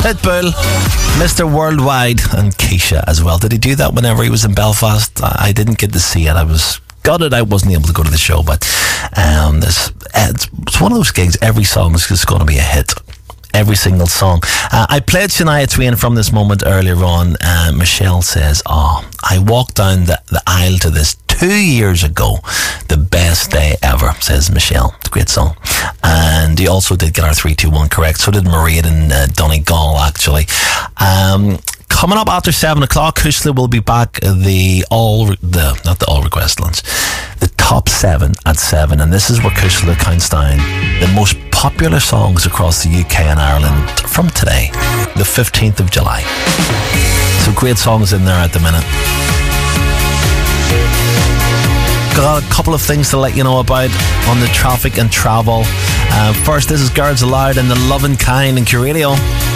Pitbull, Mr. Worldwide, and Keisha as well. Did he do that whenever he was in Belfast? I didn't get to see it. I was gutted I wasn't able to go to the show, but it's one of those gigs, every song is just going to be a hit. Every single song. I played Shania Twain from this moment earlier on. Michelle says, I walked down the aisle to this 2 years ago. The best day ever, says Michelle. It's a great song. And you also did get our 3, 2, 1 correct. So did Mairead and Donegal, actually. Coming up after 7 o'clock, Kushla will be back. Not the all request lunch, the top 7 at 7, and this is where Kushla counts down the most popular songs across the UK and Ireland from today, the 15th of July. So great songs in there at the minute. Got a couple of things to let you know about on the traffic and travel. First, this is Girls Aloud and the Lovin' Kind in Curadio.